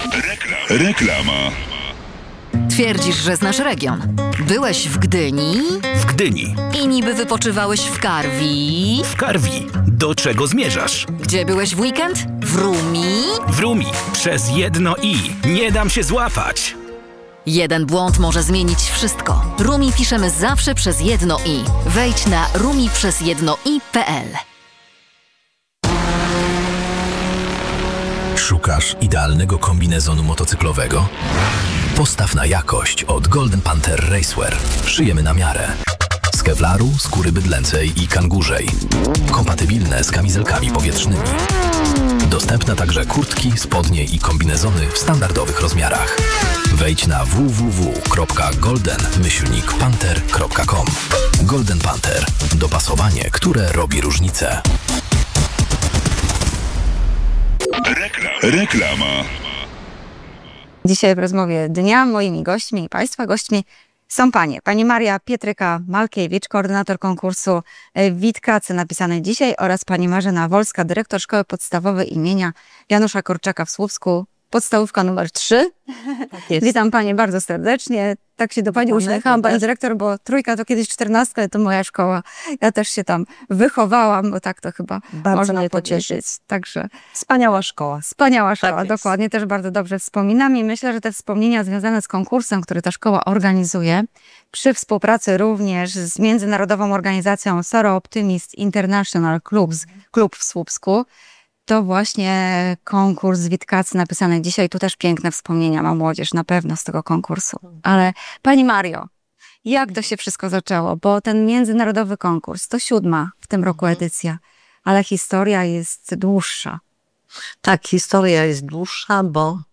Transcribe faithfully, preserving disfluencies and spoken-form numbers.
Reklama. Twierdzisz, że znasz region. Byłeś w Gdyni? W Gdyni. I niby wypoczywałeś w Karwi? W Karwi. Do czego zmierzasz? Gdzie byłeś w weekend? W Rumi? W Rumi. Przez jedno i. Nie dam się złapać. Jeden błąd może zmienić wszystko. Rumi piszemy zawsze przez jedno i. Wejdź na rumi przez jedno i kropka pe el. Szukasz idealnego kombinezonu motocyklowego? Postaw na jakość od Golden Panther Racewear. Szyjemy na miarę. Z kevlaru, skóry bydlęcej i kangurzej. Kompatybilne z kamizelkami powietrznymi. Dostępne także kurtki, spodnie i kombinezony w standardowych rozmiarach. Wejdź na w w w kropka golden panther kropka com. Golden Panther. Dopasowanie, które robi różnicę. Reklama. Dzisiaj w rozmowie dnia moimi gośćmi i Państwa gośćmi są panie. Pani Maria Pietryka-Malkiewicz, koordynator konkursu Witkacy napisanej dzisiaj, oraz pani Marzena Wolska, dyrektor Szkoły Podstawowej imienia Janusza Korczaka w Słupsku, podstawówka numer trzy. Tak jest. Witam panie bardzo serdecznie. Tak się do pani uśmiechałam, pani dyrektor, bo trójka to kiedyś czternastka, ale to moja szkoła. Ja też się tam wychowałam, bo tak to chyba bardzo można mnie to powiedzieć. cieszy. Także Wspaniała szkoła. Wspaniała szkoła, Tak jest. dokładnie. Też bardzo dobrze wspominam i myślę, że te wspomnienia związane z konkursem, który ta szkoła organizuje, przy współpracy również z międzynarodową organizacją Soro Optimist International Clubs, Klub w Słupsku, to właśnie konkurs Witkacy napisany dzisiaj. Tu też piękne wspomnienia ma młodzież na pewno z tego konkursu. Ale pani Mario, jak to się wszystko zaczęło? Bo ten międzynarodowy konkurs to siódma w tym roku edycja, ale historia jest dłuższa. Tak, historia jest dłuższa, bo